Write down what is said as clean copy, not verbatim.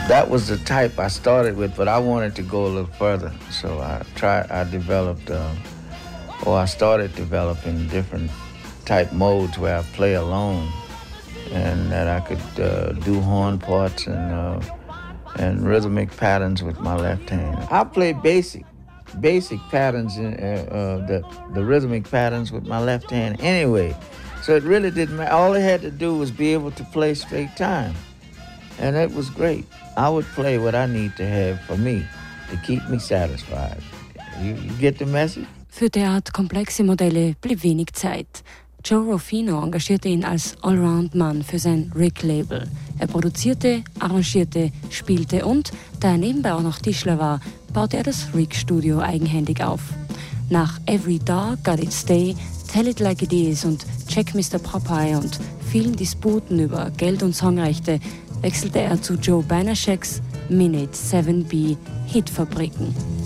That was the type I started with, but I wanted to go a little further. So I started developing different type modes where I play alone and that I could do horn parts and rhythmic patterns with my left hand. I play basic patterns, the rhythmic patterns with my left hand anyway. So it really didn't matter. All I had to do was be able to play straight time. And it was great. I would play what I need to have for me to keep me satisfied. You get the message? Für derart komplexe Modelle blieb wenig Zeit. Joe Rufino engagierte ihn als Allround-Mann für sein Rig-Label. Er produzierte, arrangierte, spielte und, da er nebenbei auch noch Tischler war, baute er das Rig-Studio eigenhändig auf. Nach Every Dog Got Its Day, Tell It Like It Is und Check Mr. Popeye und vielen Disputen über Geld und Songrechte wechselte er zu Joe Banasheks Minute 7B Hitfabriken.